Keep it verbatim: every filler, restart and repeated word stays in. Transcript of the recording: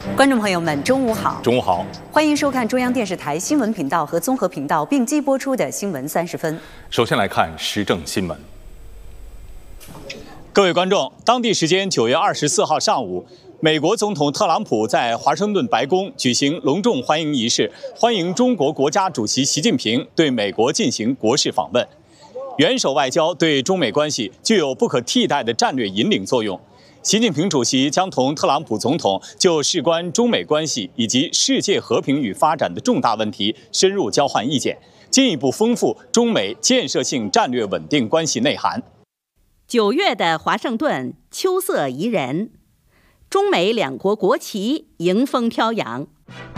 观众朋友们，中午好！ 中午好， 欢迎收看中央电视台新闻频道和综合频道并机播出的《新闻三十分》。 首先来看时政新闻。 各位观众，当地时间九月二十四号上午，美国总统特朗普在华盛顿白宫举行隆重欢迎仪式，欢迎中国国家主席习近平对美国进行国事访问。元首外交对中美关系具有不可替代的战略引领作用。习近平主席将同特朗普总统就事关中美关系以及世界和平与发展的重大问题深入交换意见，进一步丰富中美建设性战略稳定关系内涵。 九月的华盛顿秋色宜人，中美两国国旗迎风飘扬。